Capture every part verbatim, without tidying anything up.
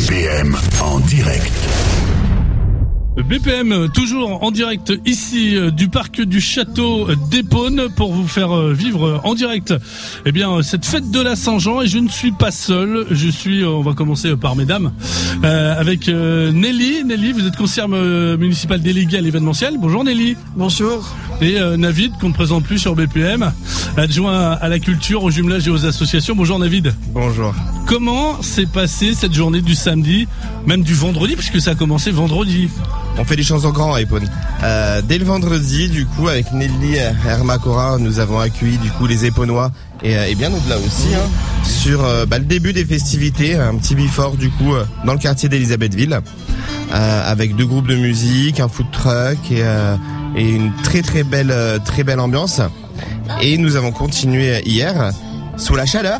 P M en direct. B P M toujours en direct ici euh, du parc du château d'Épône pour vous faire euh, vivre euh, en direct eh bien euh, cette fête de la Saint-Jean. Et je ne suis pas seul, je suis euh, on va commencer par mesdames euh, avec euh, Nelly. Nelly, vous êtes conseillère euh, municipale déléguée à l'événementiel. Bonjour Nelly. Bonjour. Et euh, Navid, qu'on ne présente plus sur B P M, adjoint à la culture, au jumelage et aux associations. Bonjour Navid. Bonjour. Comment s'est passée cette journée du samedi, même du vendredi, puisque ça a commencé vendredi? On fait des choses en grand à Épône. Euh, dès le vendredi, du coup, avec Nelly Hermacora, nous avons accueilli du coup les Épônois et, et bien au-delà aussi hein, sur euh, bah, le début des festivités, un petit before du coup euh, dans le quartier d'Élisabethville, euh, avec deux groupes de musique, un food truck et, euh, et une très très belle euh, très belle ambiance. Et nous avons continué hier sous la chaleur.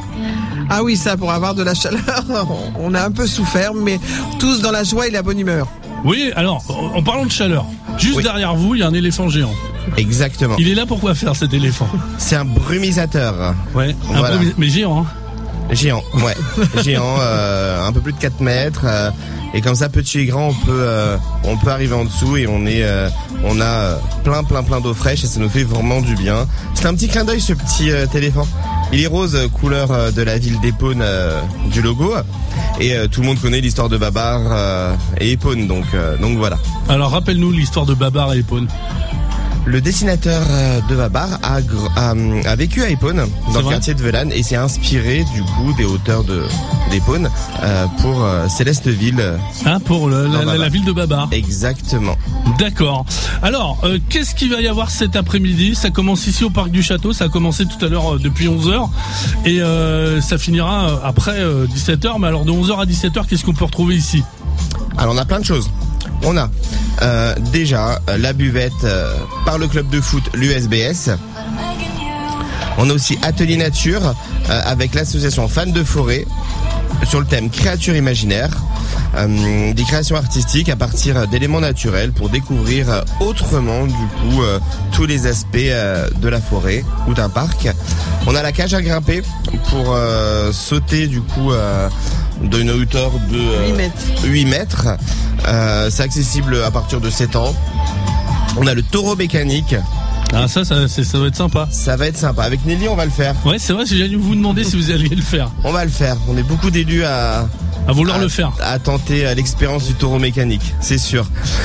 Ah oui, ça, pour avoir de la chaleur, on a un peu souffert, mais tous dans la joie et la bonne humeur. Oui, alors, en parlant de chaleur, juste oui. Derrière vous, il y a un éléphant géant. Exactement. Il est là pour quoi faire, cet éléphant? C'est un brumisateur. Ouais, un voilà. brumis... mais géant, hein. Géant, ouais. Géant, euh, un peu plus de quatre mètres. Euh, et comme ça, petit et grand, on peut, euh, on peut arriver en dessous et on est, euh, on a plein, plein, plein d'eau fraîche et ça nous fait vraiment du bien. C'est un petit clin d'œil, ce petit euh, éléphant. Il est rose, couleur euh, de la ville d'Épône euh, du logo. Et euh, tout le monde connaît l'histoire de Babar euh, et Épône, donc, euh, donc voilà. Alors rappelle-nous l'histoire de Babar et Épône. Le dessinateur de Babar a, a, a vécu à Épône, dans le quartier de Velane, et s'est inspiré du coup des hauteurs de d'Épône euh, pour euh, Célesteville. Ah, pour le, la, la, la ville de Babar. Exactement. D'accord. Alors, euh, qu'est-ce qu'il va y avoir cet après-midi? Ça commence ici au parc du château, ça a commencé tout à l'heure euh, depuis onze heures et euh, ça finira euh, après euh, dix-sept heures. Mais alors de onze heures à dix-sept heures, qu'est-ce qu'on peut retrouver ici? Alors on a plein de choses. On a euh, déjà euh, la buvette euh, par le club de foot, l'U S B S. On a aussi Atelier Nature euh, avec l'association Fans de Forêt sur le thème créatures imaginaires. Euh, des créations artistiques à partir d'éléments naturels pour découvrir euh, autrement du coup euh, tous les aspects euh, de la forêt ou d'un parc. On a la cage à grimper pour euh, sauter du coup euh, d'une hauteur de euh, huit mètres. huit mètres. Euh, c'est accessible à partir de sept ans. On a le taureau mécanique. Ah ça, ça, c'est, ça va être sympa. Ça va être sympa. Avec Nelly, on va le faire. Ouais, c'est vrai, j'ai jamais vous demander si vous alliez le faire. On va le faire. On est beaucoup d'élus à... À vouloir à, le faire. À tenter l'expérience du taureau mécanique, c'est sûr.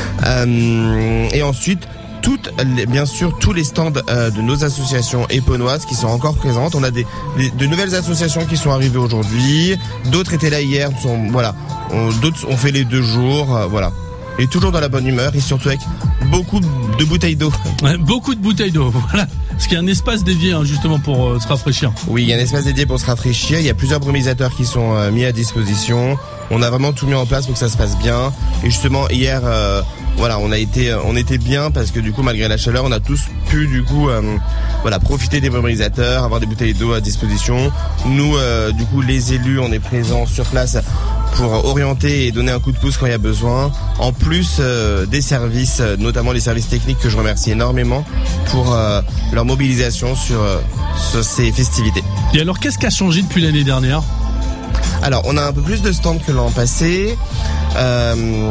Euh, et ensuite, toutes, bien sûr, tous les stands euh, de nos associations épônoises qui sont encore présentes. On a des, des de nouvelles associations qui sont arrivées aujourd'hui. D'autres étaient là hier. Sont, voilà. On, d'autres ont fait les deux jours. Euh, voilà. Et toujours dans la bonne humeur et surtout avec beaucoup de bouteilles d'eau. Ouais, beaucoup de bouteilles d'eau, voilà. Parce qu'il y a un espace dédié hein, justement pour euh, se rafraîchir. Oui, il y a un espace dédié pour se rafraîchir. Il y a plusieurs brumisateurs qui sont euh, mis à disposition. On a vraiment tout mis en place pour que ça se passe bien. Et justement hier, euh, voilà, on a été, on était bien parce que du coup, malgré la chaleur, on a tous pu du coup, euh, voilà, profiter des brumisateurs, avoir des bouteilles d'eau à disposition. Nous, euh, du coup, les élus, on est présents sur place pour orienter et donner un coup de pouce quand il y a besoin. En plus euh, des services, notamment les services techniques que je remercie énormément pour euh, leur mobilisation sur, euh, sur ces festivités. Et alors, qu'est-ce qui a changé depuis l'année dernière? Alors, on a un peu plus de stands que l'an passé. Euh,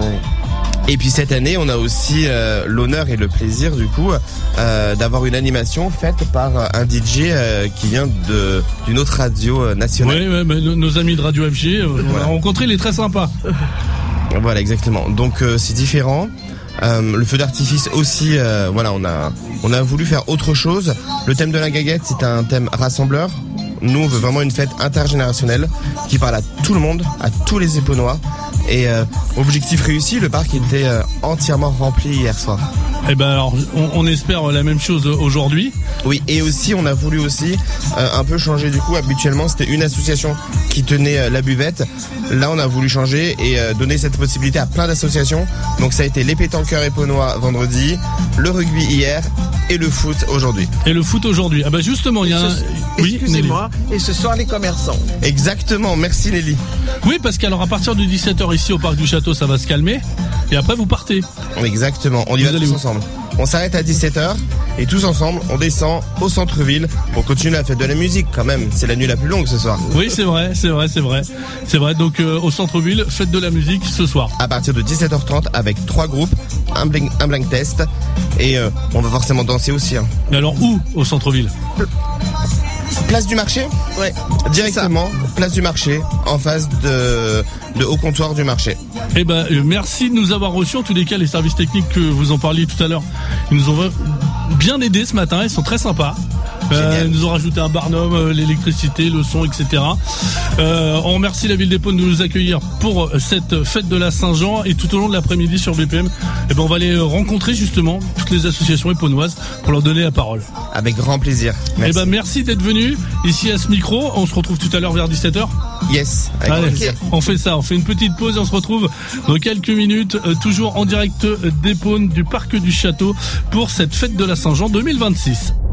et puis cette année, on a aussi euh, l'honneur et le plaisir du coup euh, d'avoir une animation faite par un D J euh, qui vient de d'une autre radio nationale. Oui, ouais, mais nos, nos amis de Radio F G, euh, voilà. On l'a rencontré, il est très sympa. Voilà, exactement. Donc euh, c'est différent. Euh, le feu d'artifice aussi, euh, voilà, on a on a voulu faire autre chose. Le thème de la Gaguette, c'est un thème rassembleur. Nous, on veut vraiment une fête intergénérationnelle qui parle à tout le monde, à tous les Épônois. Et euh, objectif réussi, le parc était euh, entièrement rempli hier soir. Eh ben alors, on, on espère la même chose aujourd'hui. Oui, et aussi on a voulu aussi euh, un peu changer du coup. Habituellement, c'était une association qui tenait euh, la buvette. Là, on a voulu changer et euh, donner cette possibilité à plein d'associations. Donc ça a été les pétanqueurs épônois vendredi, le rugby hier et le foot aujourd'hui. Et le foot aujourd'hui. Ah bah justement, il y a un... Oui, excusez-moi. Et ce soir, les commerçants. Exactement, merci Nelly. Oui, parce qu'alors à partir de dix-sept heures ici au parc du château, ça va se calmer. Et après, vous partez. Exactement, on y va tous ensemble. On s'arrête à dix-sept heures Et tous ensemble, on descend au centre-ville pour continuer la fête de la musique quand même. C'est la nuit la plus longue ce soir. Oui, c'est vrai, c'est vrai, c'est vrai. C'est vrai, donc euh, au centre-ville, fête de la musique ce soir. À partir de dix-sept heures trente avec trois groupes, un blind, un blind test et euh, on va forcément danser aussi. Hein. Mais alors où au centre-ville ? Place du marché ? Ouais. Directement, place du marché, en face de, de haut comptoir du marché. Eh ben, euh, merci de nous avoir reçus. En tous les cas, les services techniques que vous en parliez tout à l'heure, ils nous ont bien aidés ce matin. Ils sont très sympas. Euh, ils nous ont rajouté un barnum, euh, l'électricité, le son, et cetera. Euh, on remercie la ville d'Épône de nous accueillir pour cette fête de la Saint-Jean et tout au long de l'après-midi sur B P M, eh ben on va aller rencontrer justement toutes les associations épônoises pour leur donner la parole. Avec grand plaisir. Merci. Eh ben merci d'être venu ici à ce micro. On se retrouve tout à l'heure vers dix-sept heures. Yes. Avec Allez, grand plaisir. on fait ça, on fait une petite pause et on se retrouve dans quelques minutes, euh, toujours en direct d'Épône du Parc du Château pour cette fête de la Saint-Jean deux mille vingt-six.